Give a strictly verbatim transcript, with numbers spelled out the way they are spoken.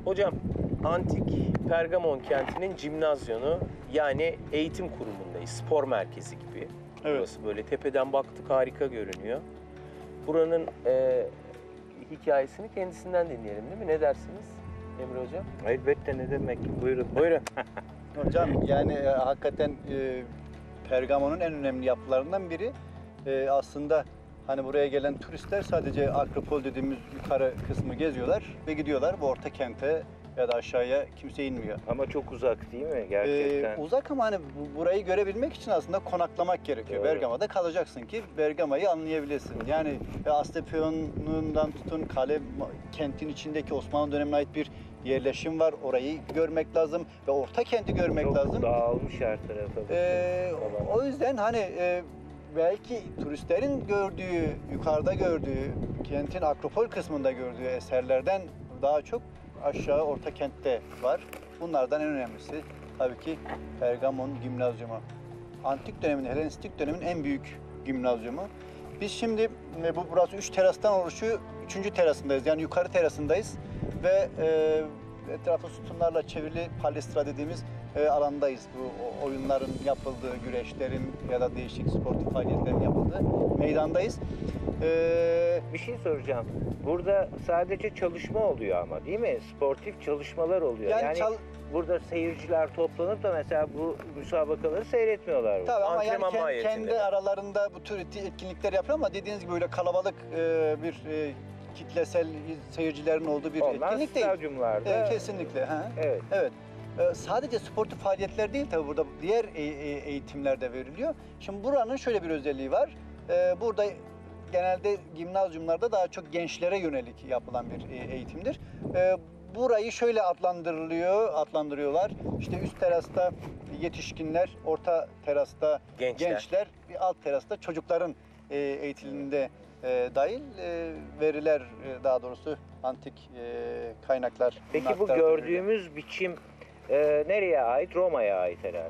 Hocam, antik Pergamon kentinin Cimnazyonu, yani eğitim kurumundayız. Spor merkezi gibi. Evet. Burası böyle tepeden baktık, harika görünüyor. Buranın e, hikayesini kendisinden dinleyelim değil mi? Ne dersiniz Emre Hocam? Elbette, ne demek. Buyurun. Buyurun. Hocam yani e, hakikaten e, Pergamon'un en önemli yapılarından biri. E, aslında hani buraya gelen turistler sadece Akropol dediğimiz yukarı kısmı geziyorlar ve gidiyorlar. Bu orta kente ya da aşağıya kimse inmiyor. Ama çok uzak değil mi gerçekten? Ee, uzak ama hani bu- burayı görebilmek için aslında konaklamak gerekiyor. Doğru. Bergama'da kalacaksın ki Bergama'yı anlayabilesin. Yani e, Asclepion'undan tutun kale ma- kentin içindeki Osmanlı dönemine ait bir yerleşim var. Orayı görmek lazım ve orta kenti görmek Çok lazım. dağılmış her tarafa. Ee, Falan. o yüzden hani e, belki turistlerin gördüğü, yukarıda gördüğü, kentin Akropol kısmında gördüğü eserlerden daha çok aşağı orta kentte var. Bunlardan en önemlisi tabii ki Pergamon Gimnazyumu. Antik dönemin, Helenistik dönemin en büyük gimnazyumu. Biz şimdi e, bu burası üç terastan oluşuyor. Üçüncü terasındayız. Yani yukarı terasındayız ve e, etrafı sütunlarla çevrili palestra dediğimiz e, alandayız. Bu o- oyunların yapıldığı, güreşlerin ya da değişik sportif faaliyetlerin yapıldığı meydandayız. E, Bir şey soracağım. Burada sadece çalışma oluyor ama, değil mi? Sportif çalışmalar oluyor. Yani Yani, çal- burada seyirciler toplanıp da mesela bu müsabakaları seyretmiyorlar. burada. Tabii ama yani Antrenman kendi, mahiyetinde. kendi aralarında bu tür etkinlikler yapıyor ama dediğiniz gibi böyle kalabalık e, bir e, kitlesel seyircilerin olduğu bir Onlar etkinlik değil. stadyumlarda. E, kesinlikle. Ha. Evet. Evet. E, sadece sportif faaliyetler değil tabii, burada diğer e- e- eğitimler de veriliyor. Şimdi buranın şöyle bir özelliği var. E, burada genelde gimnazyumlarda daha çok gençlere yönelik yapılan bir e, eğitimdir. E, burayı şöyle adlandırılıyor, adlandırıyorlar. İşte üst terasta yetişkinler, orta terasta Gençler. gençler, bir alt terasta çocukların e, eğitiminde e, dahil e, veriler, e, daha doğrusu antik e, kaynaklar. Peki bunun bu aktarılıyor. gördüğümüz biçim e, nereye ait? Roma'ya ait herhalde.